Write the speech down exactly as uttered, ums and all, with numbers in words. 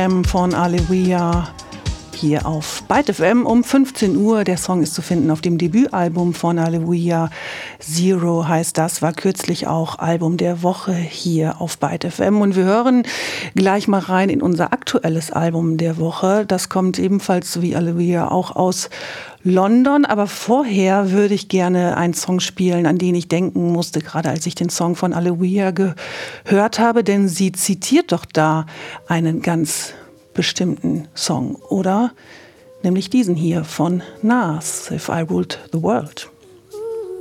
M von Alleluia hier auf Byte F M um fünfzehn Uhr. Der Song ist zu finden auf dem Debütalbum von Alleluia. Zero heißt das, war kürzlich auch Album der Woche hier auf Byte F M. Und wir hören gleich mal rein in unser aktuelles Album der Woche. Das kommt ebenfalls wie Alleluia auch aus London. Aber vorher würde ich gerne einen Song spielen, an den ich denken musste, gerade als ich den Song von Alleluia gehört habe. Denn sie zitiert doch da einen ganz bestimmten Song, oder? Nämlich diesen hier von Nas, If I Ruled the World.